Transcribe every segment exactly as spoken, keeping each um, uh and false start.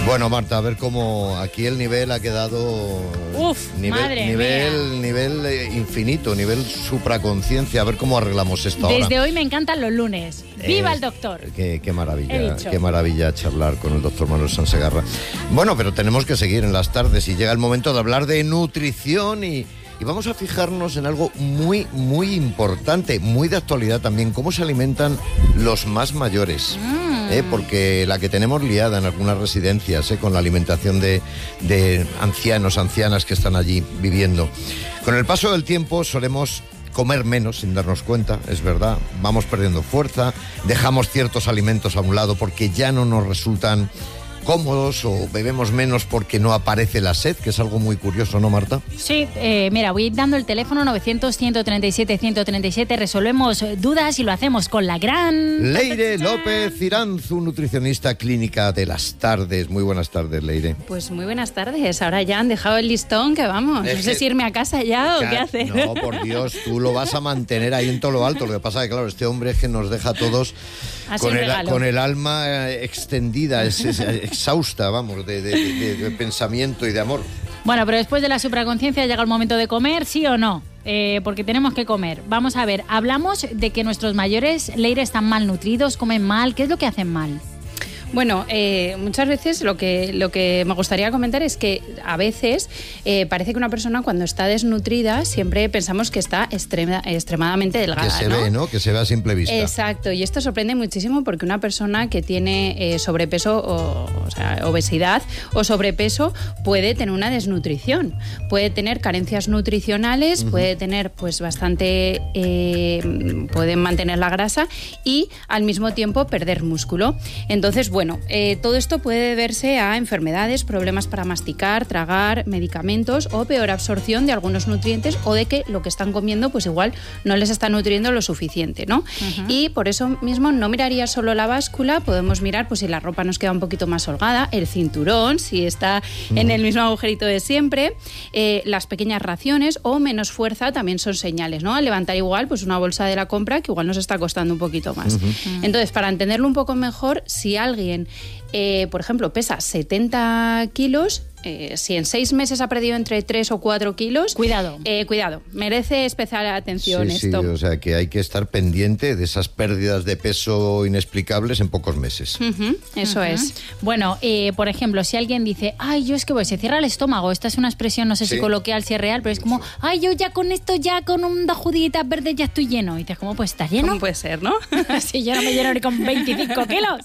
Bueno, Marta, a ver cómo aquí el nivel ha quedado... Uf, nivel, madre nivel, mía. nivel eh, infinito, nivel supraconciencia. A ver cómo arreglamos esto ahora. Desde hoy me encantan los lunes. ¡Viva Es- el doctor! Qué, qué He maravilla, dicho. qué maravilla charlar con el doctor Manuel Sansegarra. Bueno, pero tenemos que seguir en las tardes y llega el momento de hablar de nutrición y, y vamos a fijarnos en algo muy, muy importante, muy de actualidad también, cómo se alimentan los más mayores. Mm. ¿eh? Porque la que tenemos liada en algunas residencias, ¿eh? Con la alimentación de, de ancianos, ancianas que están allí viviendo. Con el paso del tiempo solemos comer menos sin darnos cuenta, es verdad, vamos perdiendo fuerza, dejamos ciertos alimentos a un lado porque ya no nos resultan cómodos o bebemos menos porque no aparece la sed, que es algo muy curioso, ¿no, Marta? Sí, eh, mira, voy dando el teléfono novecientos, ciento treinta y siete, ciento treinta y siete. Resolvemos dudas y lo hacemos con la gran... Leire López Iranzu, nutricionista clínica de las tardes. Muy buenas tardes, Leire. Pues muy buenas tardes. Ahora ya han dejado el listón, que vamos. Es No sé que- si irme a casa ya o qué hacer. No, por Dios, tú lo vas a mantener ahí en todo lo alto. Lo que pasa es que, claro, este hombre es que nos deja a todos Así con un el, regalo. con el alma eh, extendida, es, es, eh, exhausta, vamos, de, de- de- de pensamiento y de amor. Bueno, pero después de la supraconciencia llega el momento de comer, ¿sí o no? Eh, porque tenemos que comer. Vamos a ver, hablamos de que nuestros mayores, Leire, están malnutridos, comen mal. ¿Qué es lo que hacen mal? Bueno, eh, muchas veces lo que, lo que me gustaría comentar es que a veces eh, parece que una persona cuando está desnutrida siempre pensamos que está extrema, extremadamente delgada. Que se ¿no? ve, ¿no? Que se ve a simple vista. Exacto, y esto sorprende muchísimo porque una persona que tiene eh, sobrepeso o, o sea, obesidad o sobrepeso puede tener una desnutrición, puede tener carencias nutricionales, uh-huh. puede tener pues bastante, eh, pueden mantener la grasa y al mismo tiempo perder músculo. Entonces, bueno, eh, todo esto puede deberse a enfermedades, problemas para masticar, tragar, medicamentos o peor absorción de algunos nutrientes o de que lo que están comiendo pues igual no les está nutriendo lo suficiente, ¿no? Uh-huh. Y por eso mismo no miraría solo la báscula, podemos mirar pues si la ropa nos queda un poquito más holgada, el cinturón, si está uh-huh. en el mismo agujerito de siempre, eh, las pequeñas raciones o menos fuerza también son señales, ¿no? Al levantar igual pues una bolsa de la compra que igual nos está costando un poquito más. Uh-huh. Entonces, para entenderlo un poco mejor, si alguien Eh, por ejemplo, pesa setenta kilos, eh, si en seis meses ha perdido entre tres o cuatro kilos... Cuidado. Eh, cuidado, merece especial atención sí, esto. Sí, o sea que hay que estar pendiente de esas pérdidas de peso inexplicables en pocos meses. Uh-huh, eso uh-huh. es. Bueno, eh, por ejemplo, si alguien dice, ay, yo es que voy, se cierra el estómago, esta es una expresión, no sé sí. si coloquial, si es real, pero es como, ay, yo ya con esto, ya con un dos juditas verdes ya estoy lleno. Y dices, ¿cómo pues estás lleno? ¿Cómo puede ser, no? Si yo no me lleno ni con veinticinco kilos.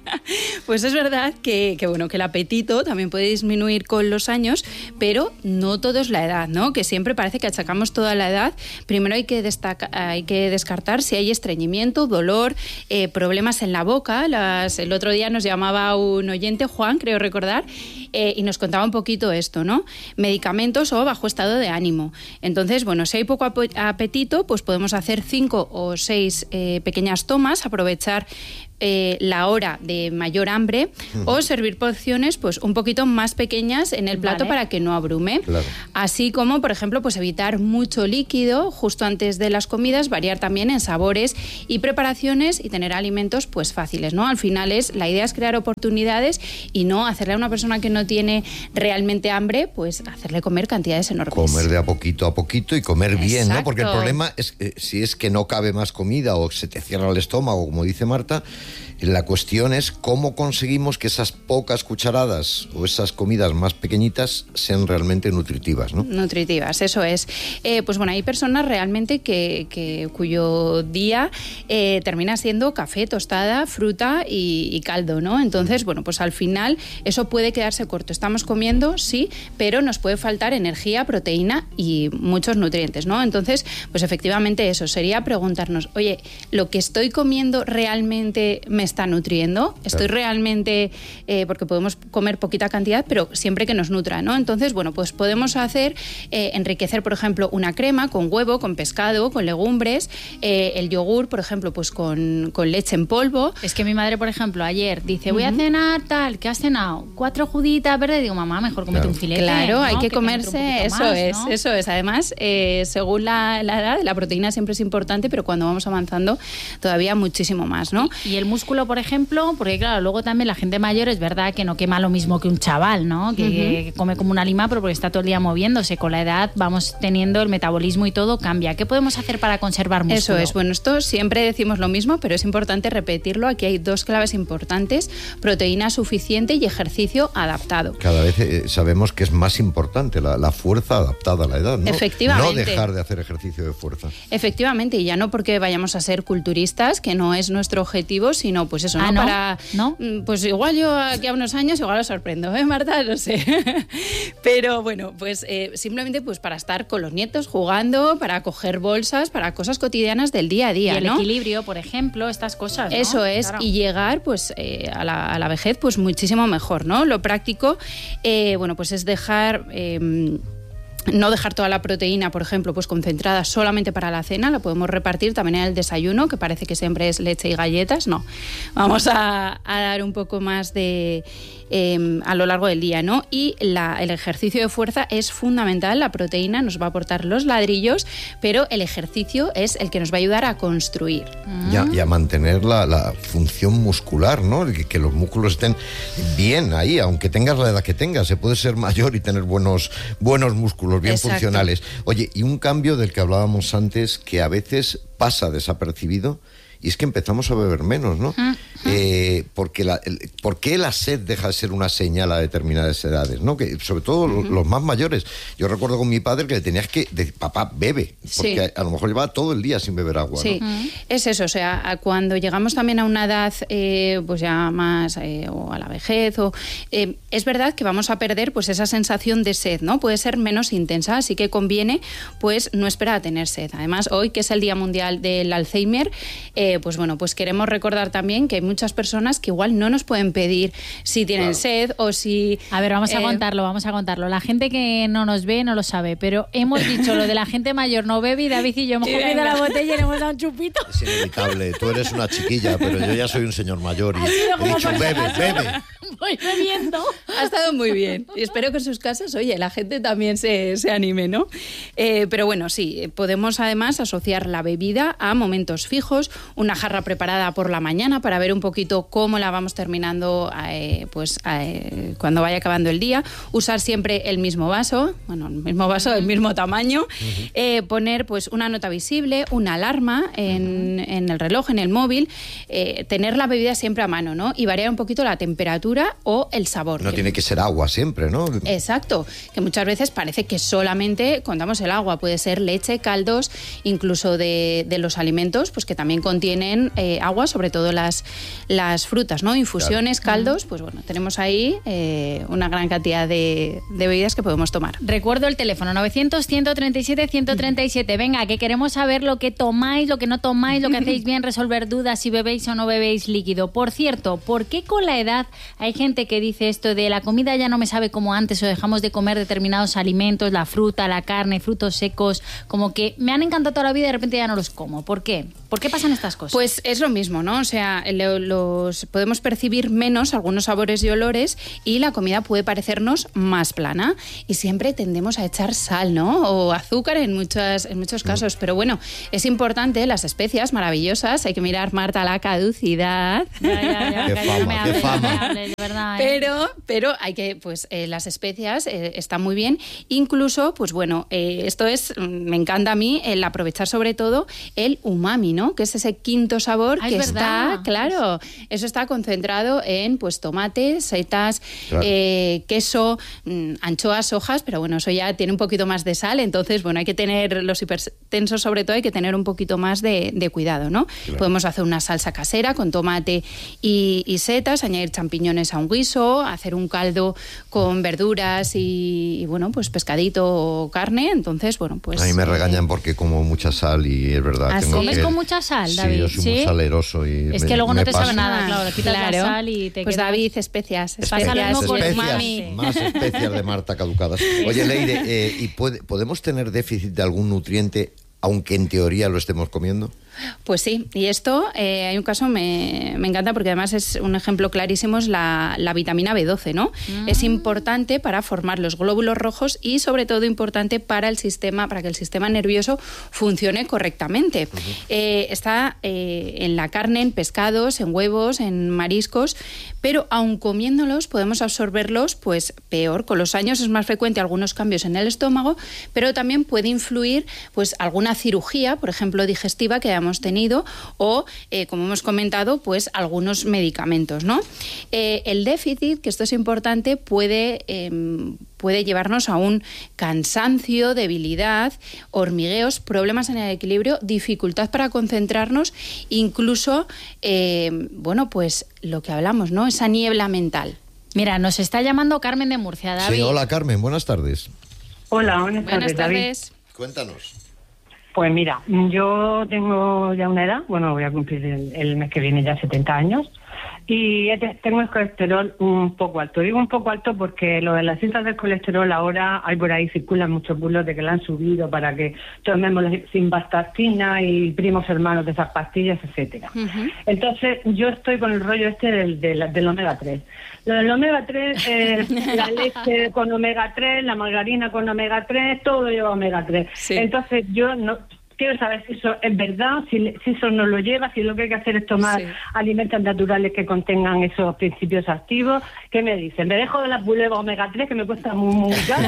Pues es verdad que, que, bueno, que el apetito también puede disminuir con los años, pero no todo es la edad, ¿no? Que siempre parece que achacamos toda la edad. Primero hay que, destaca, hay que descartar si hay estreñimiento, dolor, eh, problemas en la boca. Las, el otro día nos llamaba un oyente, Juan, creo recordar, eh, y nos contaba un poquito esto, ¿no? Medicamentos o bajo estado de ánimo. Entonces, bueno, si hay poco ap- apetito, pues podemos hacer cinco o seis eh, pequeñas tomas, aprovechar Eh, la hora de mayor hambre uh-huh. o servir porciones pues un poquito más pequeñas en el plato vale. Para que no abrume. Claro. Así como, por ejemplo, pues evitar mucho líquido justo antes de las comidas, variar también en sabores y preparaciones y tener alimentos pues fáciles, ¿no? Al final es, la idea es crear oportunidades y no hacerle a una persona que no tiene realmente hambre, pues hacerle comer cantidades enormes. Comer de a poquito a poquito y comer bien, Exacto. ¿no? Porque el problema es eh, si es que no cabe más comida o se te cierra el estómago, como dice Marta. La cuestión es cómo conseguimos que esas pocas cucharadas o esas comidas más pequeñitas sean realmente nutritivas, ¿no? Nutritivas, eso es. Eh, pues bueno, hay personas realmente que, que cuyo día eh, termina siendo café, tostada, fruta y, y caldo, ¿no? Entonces, bueno, pues al final eso puede quedarse corto. Estamos comiendo, sí, pero nos puede faltar energía, proteína y muchos nutrientes, ¿no? Entonces, pues efectivamente eso sería preguntarnos, oye, ¿lo que estoy comiendo realmente me está nutriendo? Estoy claro. realmente, eh, porque podemos comer poquita cantidad, pero siempre que nos nutra, ¿no? Entonces, bueno, pues podemos hacer, eh, enriquecer, por ejemplo, una crema con huevo, con pescado, con legumbres, eh, el yogur, por ejemplo, pues con, con leche en polvo. Es que mi madre, por ejemplo, ayer dice, voy uh-huh. a cenar tal, ¿qué has cenado? Cuatro juditas grasita verde, digo, mamá, mejor comete Claro. un filete. Claro, ¿no? hay que, que comerse, penetre un eso poquito más, es, ¿no? eso es. Además, eh, según la, la edad, la proteína siempre es importante, pero cuando vamos avanzando todavía muchísimo más, ¿no? Y el músculo, por ejemplo, porque claro, luego también la gente mayor es verdad que no quema lo mismo que un chaval, ¿no? Que, uh-huh. que come como una lima, pero porque está todo el día moviéndose. Con la edad vamos teniendo el metabolismo y todo cambia. ¿Qué podemos hacer para conservar músculo? Eso es. Bueno, esto siempre decimos lo mismo, pero es importante repetirlo. Aquí hay dos claves importantes: proteína suficiente y ejercicio adaptado. Cada vez eh, sabemos que es más importante la, la fuerza adaptada a la edad, ¿no? Efectivamente. No dejar de hacer ejercicio de fuerza. Efectivamente, y ya no porque vayamos a ser culturistas, que no es nuestro objetivo, sino pues eso, ah, ¿no? ¿no? Para, ¿no? Pues igual yo aquí a unos años igual os sorprendo, ¿eh, Marta? No sé. Pero bueno, pues eh, simplemente pues para estar con los nietos jugando, para coger bolsas, para cosas cotidianas del día a día, y el ¿no? equilibrio, por ejemplo, estas cosas, ¿no? Eso es, claro. Y llegar pues eh, a, la, a la vejez pues muchísimo mejor, ¿no? Lo práctico, eh, bueno, pues es dejar... Eh, no dejar toda la proteína, por ejemplo, pues concentrada solamente para la cena, la podemos repartir también en el desayuno, que parece que siempre es leche y galletas, no. Vamos a, a dar un poco más de... Eh, a lo largo del día, ¿no? Y la, el ejercicio de fuerza es fundamental. La proteína nos va a aportar los ladrillos, pero el ejercicio es el que nos va a ayudar a construir. Mm. Y, a, y a mantener la, la función muscular, ¿no? Que, que los músculos estén bien ahí, aunque tengas la edad que tengas. Se puede ser mayor y tener buenos, buenos músculos, bien Exacto. funcionales. Oye, y un cambio del que hablábamos antes, que a veces pasa desapercibido, y es que empezamos a beber menos, ¿no? Uh-huh. Eh, porque la, el, ¿Por qué la sed deja de ser una señal a determinadas edades, ¿no? Que sobre todo uh-huh. los, los más mayores. Yo recuerdo con mi padre que le tenías que decir, papá, bebe, porque sí. a, a lo mejor llevaba todo el día sin beber agua, sí. ¿no? Uh-huh. Es eso, o sea, cuando llegamos también a una edad, eh, pues ya más, eh, o a la vejez, o eh, es verdad que vamos a perder pues esa sensación de sed, ¿no? Puede ser menos intensa, así que conviene pues no esperar a tener sed. Además, hoy que es el Día Mundial del Alzheimer, eh, pues bueno, pues queremos recordar también que hay muchas personas que igual no nos pueden pedir si tienen claro. sed o si... A ver, vamos eh... a contarlo, vamos a contarlo. La gente que no nos ve no lo sabe, pero hemos dicho lo de la gente mayor no bebe y David y yo hemos cogido la botella y le hemos dado un chupito. Es inevitable, tú eres una chiquilla, pero yo ya soy un señor mayor y he dicho, bebe, bebe. Voy bebiendo. Ha estado muy bien. Y espero que en sus casas, oye, la gente también se, se anime, ¿no? Eh, pero bueno, sí, podemos además asociar la bebida a momentos fijos, una jarra preparada por la mañana para ver un poquito cómo la vamos terminando eh, pues eh, cuando vaya acabando el día, usar siempre el mismo vaso, bueno, el mismo vaso, el mismo tamaño, uh-huh. eh, poner pues una nota visible, una alarma en, uh-huh. en el reloj, en el móvil, eh, tener la bebida siempre a mano, ¿no? Y variar un poquito la temperatura o el sabor. No que... tiene que ser agua siempre, ¿no? Exacto, que muchas veces parece que solamente contamos el agua, puede ser leche, caldos, incluso de, de los alimentos, pues que también contienen eh, agua, sobre todo las, las frutas, ¿no? Infusiones, claro. caldos, pues bueno, tenemos ahí eh, una gran cantidad de, de bebidas que podemos tomar. Recuerdo el teléfono novecientos, ciento treinta y siete, ciento treinta y siete. Venga, que queremos saber lo que tomáis, lo que no tomáis, lo que hacéis bien, resolver dudas, si bebéis o no bebéis líquido. Por cierto, ¿por qué con la edad hay gente que dice esto de la comida ya no me sabe como antes o dejamos de comer determinados alimentos, la fruta, la carne, frutos secos, como que me han encantado toda la vida y de repente ya no los como? ¿Por qué? ¿Por qué pasan estas cosas? Pues es lo mismo, ¿no? O sea, lo, los podemos percibir menos algunos sabores y olores y la comida puede parecernos más plana y siempre tendemos a echar sal, ¿no? O azúcar en, muchas, en muchos casos. Pero bueno, es importante, las especias maravillosas, hay que mirar, Marta, la caducidad. Ya, ya, ya, qué fama, no me qué hables, fama. No me hables, de verdad, ¿eh? Pero, pero hay que, pues eh, las especias eh, están muy bien. Incluso, pues bueno, eh, esto es, me encanta a mí, el aprovechar sobre todo el umami, ¿no? Que es ese quinto sabor ah, que es está, verdad. claro, eso está concentrado en pues tomate, setas, claro. eh, queso, mmm, anchoas, hojas, pero bueno, eso ya tiene un poquito más de sal, entonces, bueno, hay que tener, los hipertensos sobre todo, hay que tener un poquito más de, de cuidado, ¿no? Claro. Podemos hacer una salsa casera con tomate y, y setas, añadir champiñones a un guiso, hacer un caldo con verduras y, y bueno, pues pescadito o carne, entonces, bueno, pues... A mí me eh, regañan porque como mucha sal y es verdad. ¿Ah, tengo ¿Comes que... con mucha sal, sí, David? yo soy ¿Sí? muy saleroso y es me, que luego no me te paso. sabe nada, claro, le quitas claro. la sal y te Pues quedas... David, especias, Pasa lo especias, mismo con el especias, umami. más especias de Marta caducadas. Oye, Leire, eh, ¿y puede, podemos tener déficit de algún nutriente aunque en teoría lo estemos comiendo? Pues sí, y esto, eh, hay un caso, me, me encanta porque además es un ejemplo clarísimo, es la, la vitamina B doce, ¿no? Mm. Es importante para formar los glóbulos rojos y sobre todo importante para el sistema, para que el sistema nervioso funcione correctamente. Uh-huh. Eh, está eh, en la carne, en pescados, en huevos, en mariscos, pero aun comiéndolos podemos absorberlos pues peor. Con los años es más frecuente algunos cambios en el estómago, pero también puede influir pues alguna cirugía, por ejemplo digestiva, que hayamos tenido, o eh, como hemos comentado, pues algunos medicamentos, ¿no? Eh, el déficit, que esto es importante, puede, eh, puede llevarnos a un cansancio, debilidad, hormigueos, problemas en el equilibrio, dificultad para concentrarnos, incluso, eh, bueno, pues lo que hablamos, ¿no? Esa niebla mental. Mira, nos está llamando Carmen de Murcia, David. Sí, hola Carmen, buenas tardes. Hola, buenas, buenas tardes, David. tardes. Cuéntanos. Pues mira, yo tengo ya una edad, bueno, voy a cumplir el, el mes que viene ya setenta años, y tengo el colesterol un poco alto. Digo un poco alto porque lo de las cintas del colesterol ahora hay por ahí, circulan muchos bulos de que la han subido para que tomemos la simvastatina y primos hermanos de esas pastillas, etcétera. Uh-huh. Entonces yo estoy con el rollo este del, del, del omega tres. Lo del omega tres, eh, la leche con omega tres, la margarina con omega tres, todo lleva omega tres. Sí. Entonces yo no... Quiero saber si eso es verdad, si, si eso no lo lleva, si lo que hay que hacer es tomar sí. alimentos naturales que contengan esos principios activos. ¿Qué me dicen? ¿Me dejo de las bulevas omega tres que me cuesta muy, muy cara?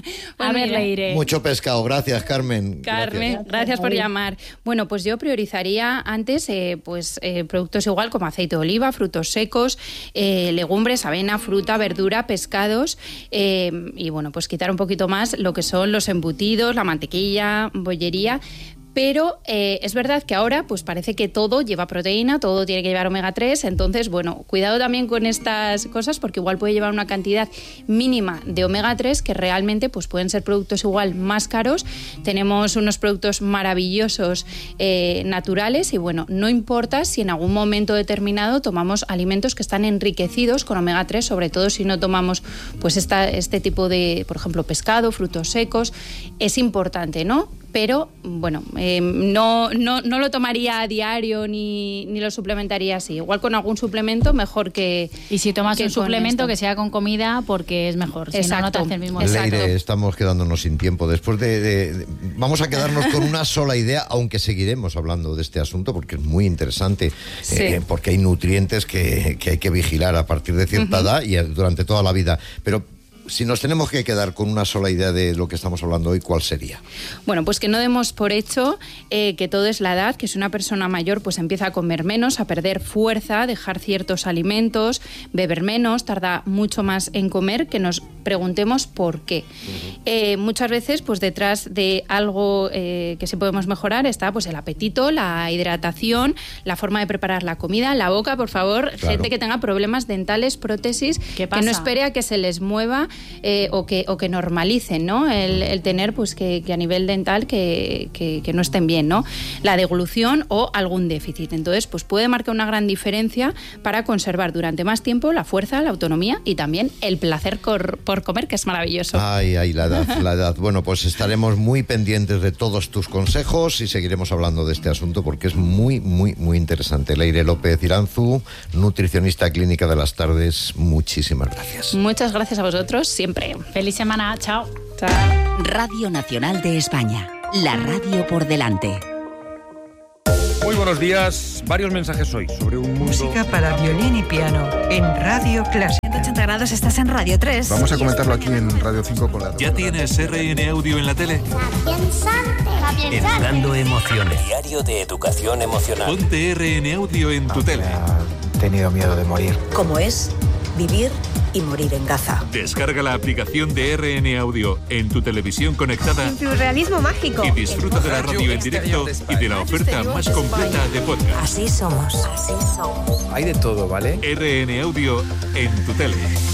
A ver, le iré. Mucho pescado. Gracias, Carmen. Carmen, gracias, gracias por llamar. Bueno, pues yo priorizaría antes eh, pues eh, productos igual como aceite de oliva, frutos secos, eh, legumbres, avena, fruta, verdura, pescados eh, y bueno, pues quitar un poquito más lo que son los embutidos, la mantequilla, bollería. Pero eh, es verdad que ahora pues parece que todo lleva proteína, todo tiene que llevar omega tres, entonces, bueno, cuidado también con estas cosas porque igual puede llevar una cantidad mínima de omega tres que realmente pues pueden ser productos igual más caros. Tenemos unos productos maravillosos eh, naturales y, bueno, no importa si en algún momento determinado tomamos alimentos que están enriquecidos con omega tres, sobre todo si no tomamos pues esta, este tipo de, por ejemplo, pescado, frutos secos, es importante, ¿no? Pero, bueno, eh, no, no, no lo tomaría a diario ni, ni lo suplementaría así. Igual con algún suplemento, mejor que... Y si tomas que un suplemento, que sea con comida, porque es mejor. Si no, no te hace el mismo efecto. Leire, estamos quedándonos sin tiempo. Después de, de, de... Vamos a quedarnos con una sola idea, aunque seguiremos hablando de este asunto, porque es muy interesante, sí. eh, porque hay nutrientes que, que hay que vigilar a partir de cierta uh-huh. edad y durante toda la vida. Pero... si nos tenemos que quedar con una sola idea de lo que estamos hablando hoy, ¿cuál sería? Bueno, pues que no demos por hecho eh, que todo es la edad, que si una persona mayor pues empieza a comer menos, a perder fuerza, dejar ciertos alimentos, beber menos, tarda mucho más en comer, que nos preguntemos por qué. Uh-huh. Eh, muchas veces pues detrás de algo eh, que sí podemos mejorar está pues el apetito, la hidratación, la forma de preparar la comida, la boca, por favor, claro. Gente que tenga problemas dentales, prótesis, que no espere a que se les mueva Eh, o, que, o que normalicen, ¿no? El, el tener pues que, que a nivel dental que, que, que no estén bien, ¿no? La deglución o algún déficit. Entonces, pues puede marcar una gran diferencia para conservar durante más tiempo la fuerza, la autonomía y también el placer cor, por comer, que es maravilloso. Ay, ay, la edad, la edad. Bueno, pues estaremos muy pendientes de todos tus consejos y seguiremos hablando de este asunto porque es muy, muy, muy interesante. Leire López Iranzu, nutricionista clínica de las tardes, muchísimas gracias. Muchas gracias a vosotros. Siempre. Feliz semana. Chao. Chao. Radio Nacional de España. La radio por delante. Muy buenos días. Varios mensajes hoy sobre un mundo... Música para violín y piano en Radio Clásica. ciento ochenta grados, estás en Radio tres. Vamos a comentarlo aquí en Radio cinco con la... ¿Ya tienes R N Audio en la tele? Educando emociones. Diario de educación emocional. Ponte R N Audio en tu tele. He tenido miedo de morir. ¿Cómo es vivir y morir en Gaza? Descarga la aplicación de R N Audio en tu televisión conectada. En tu realismo mágico. Y disfruta de la radio en directo y de la oferta más completa de podcast. Así somos. Así somos. Hay de todo, ¿vale? R N Audio en tu tele.